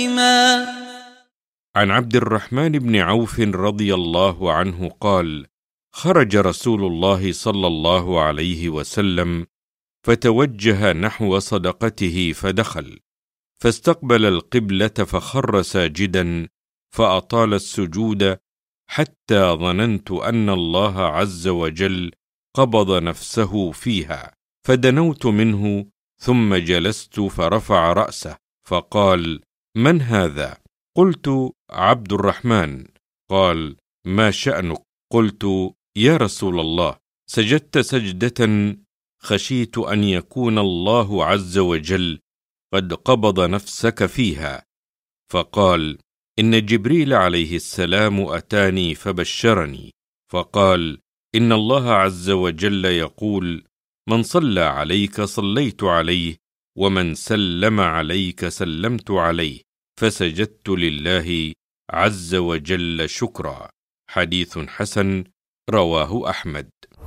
عن عبد الرحمن بن عوف رضي الله عنه قال: خرج رسول الله صلى الله عليه وسلم فتوجه نحو صدقته فدخل، فاستقبل القبلة فخر ساجدا فأطال السجود حتى ظننت أن الله عز وجل قبض نفسه فيها، فدنوت منه ثم جلست فرفع رأسه فقال: من هذا؟ قلت: عبد الرحمن. قال: ما شأنك؟ قلت: يا رسول الله، سجدت سجدة خشيت أن يكون الله عز وجل قد قبض نفسك فيها. فقال: إن جبريل عليه السلام أتاني فبشرني فقال: إن الله عز وجل يقول: من صلى عليك صليت عليه، ومن سلم عليك سلمت عليه، فسجدت لله عز وجل شكرا. حديث حسن رواه أحمد.